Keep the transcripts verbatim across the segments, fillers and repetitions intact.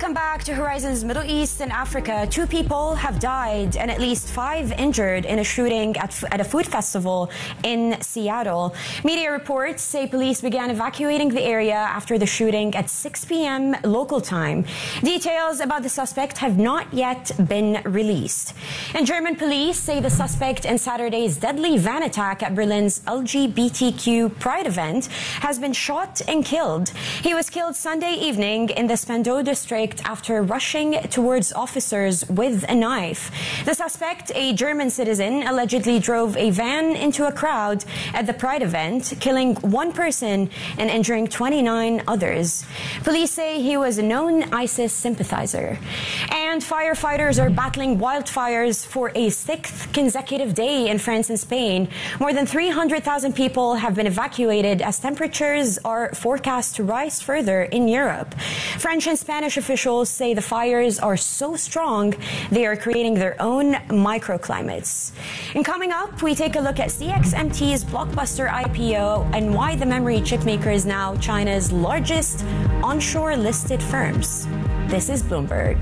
Welcome back to Horizons Middle East and Africa. Two people have died and at least five injured in a shooting at, at a food festival in Seattle. Media reports say police began evacuating the area after the shooting at six p m local time. Details about the suspect have not yet been released. And German police say the suspect in Saturday's deadly van attack at Berlin's L G B T Q Pride event has been shot and killed. He was killed Sunday evening in the Spandau district after rushing towards officers with a knife. The suspect, a German citizen, allegedly drove a van into a crowd at the Pride event, killing one person and injuring twenty-nine others. Police say he was a known ISIS sympathizer. And firefighters are battling wildfires for a sixth consecutive day in France and Spain. More than three hundred thousand people have been evacuated as temperatures are forecast to rise further in Europe. French and Spanish officials say the fires are so strong they are creating their own microclimates. And coming up, we take a look at C X M T's blockbuster I P O and why the memory chip maker is now China's largest onshore listed firms. This is Bloomberg.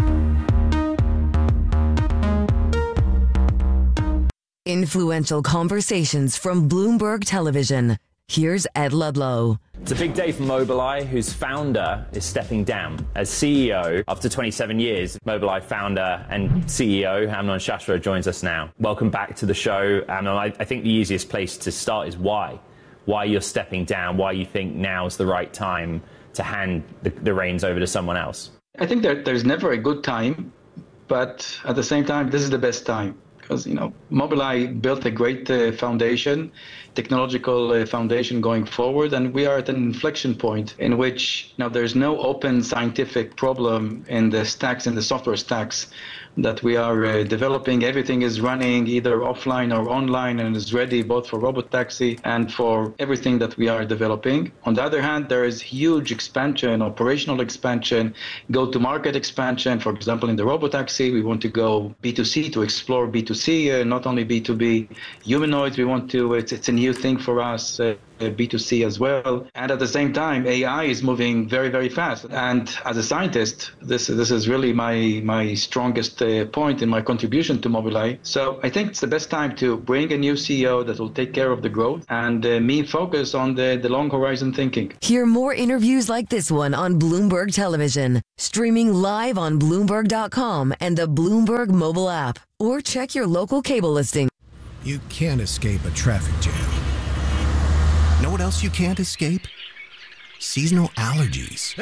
Influential conversations from Bloomberg Television. Here's Ed Ludlow. It's a big day for Mobileye, whose founder is stepping down as C E O after twenty-seven years. Mobileye founder and C E O Amnon Shashra joins us now. Welcome back to the show. Amnon, I, I think the easiest place to start is why. Why you're stepping down, why you think now's the right time to hand the, the reins over to someone else. I think that there's never a good time, but at the same time, this is the best time. Because, you know, Mobileye built a great uh, foundation, technological uh, foundation going forward, and we are at an inflection point in which, you know, there's no open scientific problem in the stacks, in the software stacks that we are uh, developing. Everything is running either offline or online and is ready both for robotaxi and for everything that we are developing. On the other hand, there is huge expansion, operational expansion, go-to-market expansion. For example, in the robotaxi, we want to go B two C to explore B two C, uh, not only B two B humanoids. We want to, it's, it's a new thing for us. Uh, B two C as well. And at the same time, A I is moving very, very fast. And as a scientist, this, this is really my, my strongest uh, point in my contribution to Mobileye. So I think it's the best time to bring a new C E O that will take care of the growth and uh, me focus on the, the long horizon thinking. Hear more interviews like this one on Bloomberg Television, streaming live on Bloomberg dot com and the Bloomberg mobile app, or check your local cable listing. You can't escape a traffic jam. Know what else you can't escape? Seasonal allergies.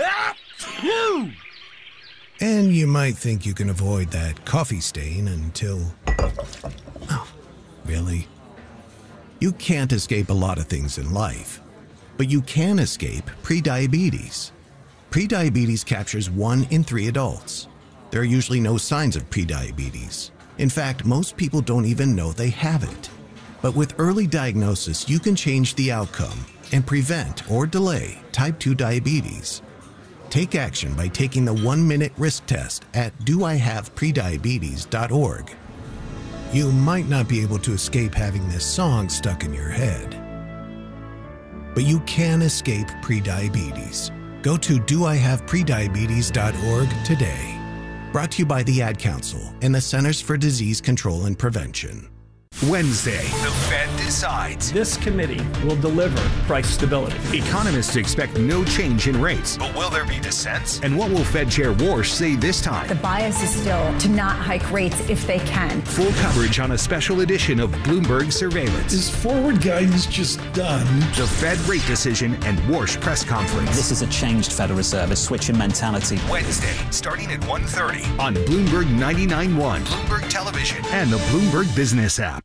And you might think you can avoid that coffee stain until... Oh, really? You can't escape a lot of things in life, but you can escape prediabetes. Prediabetes captures one in three adults. There are usually no signs of prediabetes. In fact, most people don't even know they have it. But with early diagnosis, you can change the outcome and prevent or delay type two diabetes. Take action by taking the one-minute risk test at do I have prediabetes dot org. You might not be able to escape having this song stuck in your head, but you can escape prediabetes. Go to do I have prediabetes dot org today. Brought to you by the Ad Council and the Centers for Disease Control and Prevention. Wednesday, the Fed decides. This committee will deliver price stability. Economists expect no change in rates. But will there be dissents? And what will Fed Chair Warsh say this time? The bias is still to not hike rates if they can. Full coverage on a special edition of Bloomberg Surveillance. Is forward guidance just done? The Fed rate decision and Warsh press conference. This is a changed Federal Reserve, a switch in mentality. Wednesday, starting at one thirty on Bloomberg ninety-nine point one, Bloomberg Television, and the Bloomberg Business app.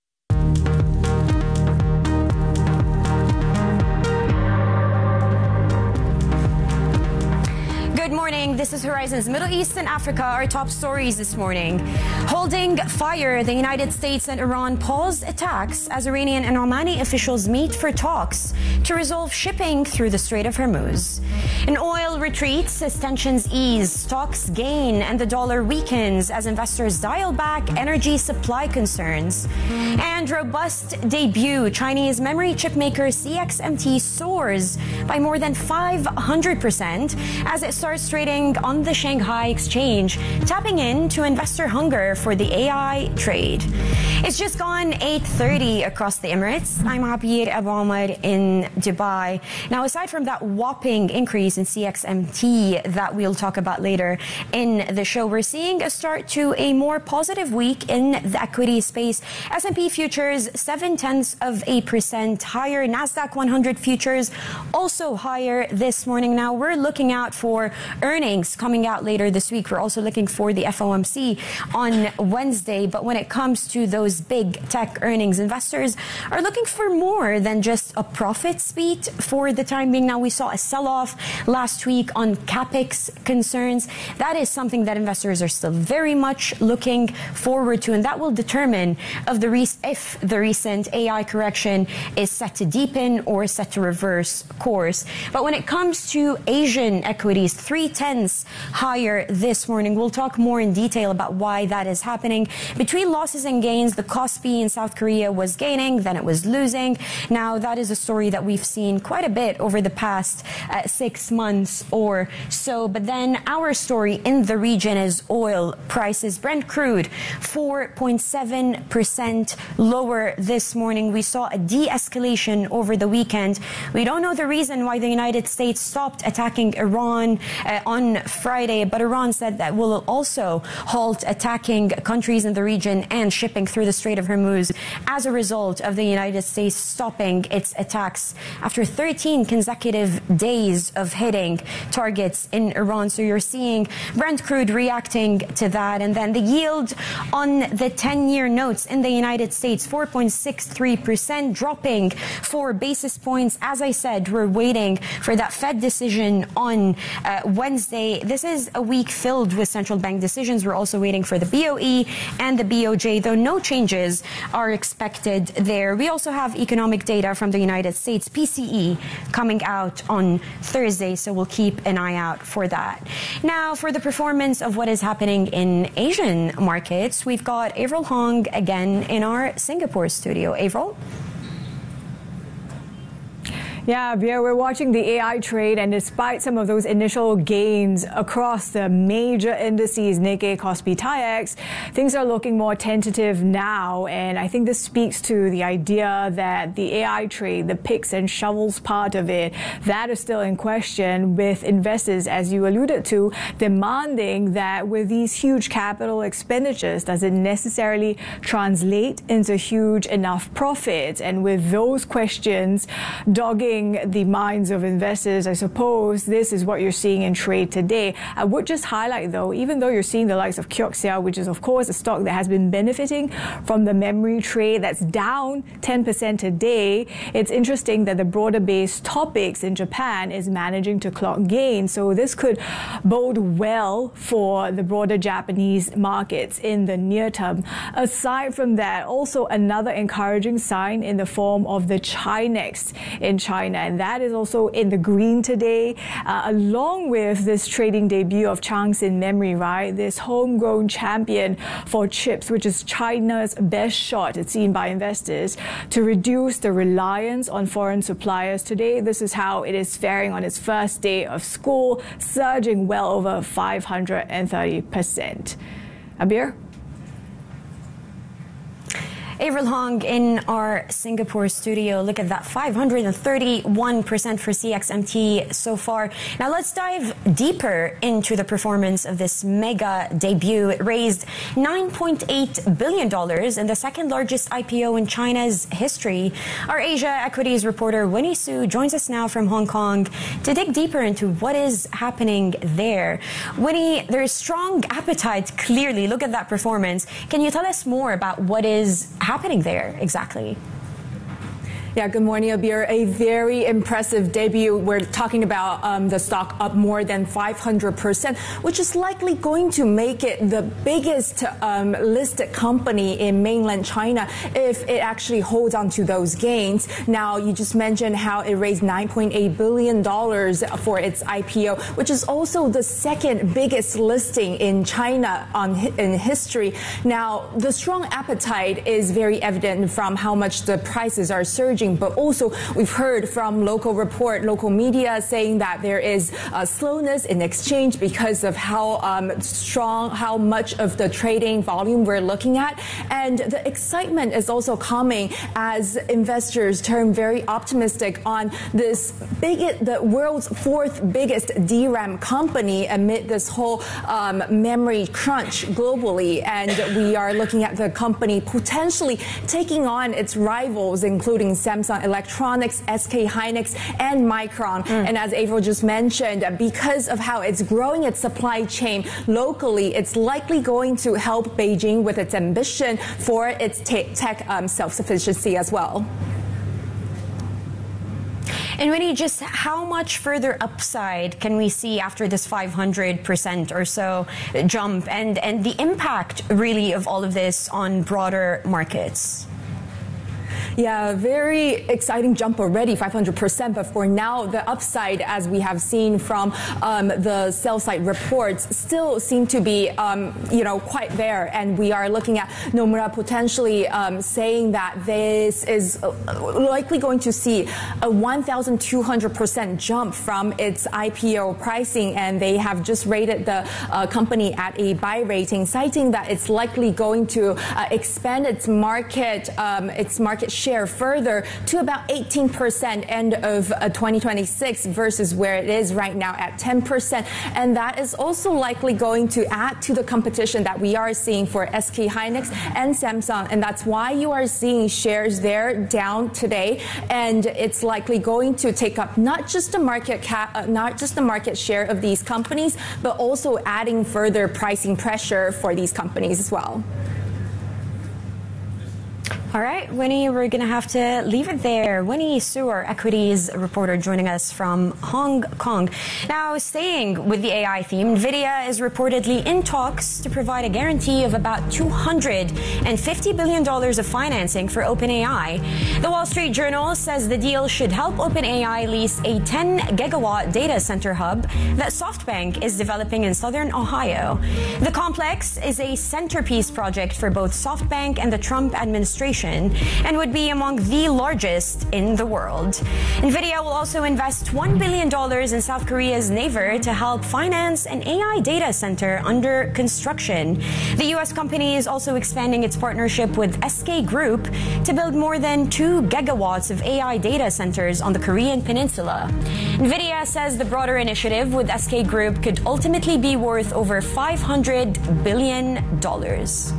Good morning. This is Horizons Middle East and Africa. Our top stories this morning. Holding fire, the United States and Iran pause attacks as Iranian and Omani officials meet for talks to resolve shipping through the Strait of Hormuz. An oil Oil retreats as tensions ease, stocks gain, and the dollar weakens as investors dial back energy supply concerns. And robust debut, Chinese memory chip maker C X M T soars by more than five hundred percent as it starts trading on the Shanghai Exchange, tapping into investor hunger for the A I trade. It's just gone eight thirty across the Emirates. I'm Abir Abu Omar in Dubai. Now, aside from that whopping increase in C X M T that we'll talk about later in the show, we're seeing a start to a more positive week in the equity space. S and P futures seven tenths of a percent higher. NASDAQ one hundred futures also higher this morning. Now, we're looking out for earnings coming out later this week. We're also looking for the F O M C on Wednesday. But when it comes to those big tech earnings, investors are looking for more than just a profit beat for the time being. Now, we saw a sell-off last week on capex concerns. That is something that investors are still very much looking forward to, and that will determine of the re- if the recent A I correction is set to deepen or set to reverse course. But when it comes to Asian equities, three tenths higher this morning. We'll talk more in detail about why that is happening. Between losses and gains, the Kospi in South Korea was gaining, then it was losing. Now, that is a story that we've seen quite a bit over the past uh, six months or so. But then our story in the region is oil prices. Brent crude, four point seven percent lower this morning. We saw a de-escalation over the weekend. We don't know the reason why the United States stopped attacking Iran uh, on Friday, but Iran said that will also halt attacking countries in the region and shipping through the Strait of Hormuz as a result of the United States stopping its attacks after thirteen consecutive days of hitting targets in Iran. So you're seeing Brent crude reacting to that. And then the yield on the ten-year notes in the United States, four point six three percent, dropping four basis points. As I said, we're waiting for that Fed decision on uh, Wednesday. This is a week filled with central bank decisions. We're also waiting for the B O E and the B O J, though no changes are expected there. We also have economic data from the United States, P C E, coming out on Thursday, so we'll keep an eye out for that. Now, for the performance of what is happening in Asian markets, we've got Avril Hong again in our Singapore studio. Avril? Yeah, Bia, we're watching the A I trade, and despite some of those initial gains across the major indices, Nikkei, Kospi, T A I X, things are looking more tentative now. And I think this speaks to the idea that the A I trade, the picks and shovels part of it, that is still in question, with investors, as you alluded to, demanding that with these huge capital expenditures, does it necessarily translate into huge enough profits? And with those questions dogging the minds of investors, I suppose this is what you're seeing in trade today. I would just highlight, though, even though you're seeing the likes of Kioxia, which is, of course, a stock that has been benefiting from the memory trade that's down ten percent today, it's interesting that the broader base topics in Japan is managing to clock gains. So this could bode well for the broader Japanese markets in the near term. Aside from that, also another encouraging sign in the form of the Chinex in China. And that is also in the green today, uh, along with this trading debut of Changxin Memory, right? This homegrown champion for chips, which is China's best shot, it's seen by investors, to reduce the reliance on foreign suppliers. Today, this is how it is faring on its first day of school, surging well over five hundred thirty percent. Abir? Avril Hong in our Singapore studio. Look at that, five hundred thirty-one percent for C X M T so far. Now let's dive deeper into the performance of this mega debut. It raised nine point eight billion dollars and the second largest I P O in China's history. Our Asia equities reporter Winnie Su joins us now from Hong Kong to dig deeper into what is happening there. Winnie, there's strong appetite, clearly. Look at that performance. Can you tell us more about what is happening there exactly? Yeah, good morning, Abir. A very impressive debut. We're talking about um, the stock up more than five hundred percent, which is likely going to make it the biggest um, listed company in mainland China if it actually holds on to those gains. Now, you just mentioned how it raised nine point eight billion dollars for its I P O, which is also the second biggest listing in China on, in history. Now, the strong appetite is very evident from how much the prices are surging, but also we've heard from local report, local media saying that there is a slowness in exchange because of how um, strong, how much of the trading volume we're looking at. And the excitement is also coming as investors turn very optimistic on this big, the world's fourth biggest D RAM company amid this whole um, memory crunch globally. And we are looking at the company potentially taking on its rivals, including Samsung Electronics, S K Hynix, and Micron. Mm. And as Avril just mentioned, because of how it's growing its supply chain locally, it's likely going to help Beijing with its ambition for its te- tech um, self-sufficiency as well. And Winnie, just how much further upside can we see after this five hundred percent or so jump, and, and the impact really of all of this on broader markets? Yeah, very exciting jump already, five hundred percent. But for now, the upside, as we have seen from um, the sell side reports, still seem to be, um, you know, quite there. And we are looking at Nomura potentially um, saying that this is likely going to see a one thousand two hundred percent jump from its I P O pricing. And they have just rated the uh, company at a buy rating, citing that it's likely going to uh, expand its market, um, its market share further to about eighteen percent end of uh, twenty twenty-six versus where it is right now at ten percent. And that is also likely going to add to the competition that we are seeing for S K Hynix and Samsung. And that's why you are seeing shares there down today. And it's likely going to take up not just the market cap, uh, not just the market share of these companies, but also adding further pricing pressure for these companies as well. All right, Winnie, we're going to have to leave it there. Winnie Su, our equities reporter, joining us from Hong Kong. Now, staying with the A I theme, NVIDIA is reportedly in talks to provide a guarantee of about two hundred fifty billion dollars of financing for OpenAI. The Wall Street Journal says the deal should help OpenAI lease a ten gigawatt data center hub that SoftBank is developing in southern Ohio. The complex is a centerpiece project for both SoftBank and the Trump administration, and would be among the largest in the world. NVIDIA will also invest one billion dollars in South Korea's Naver to help finance an A I data center under construction. The U S company is also expanding its partnership with S K Group to build more than two gigawatts of A I data centers on the Korean peninsula. NVIDIA says the broader initiative with S K Group could ultimately be worth over five hundred billion dollars.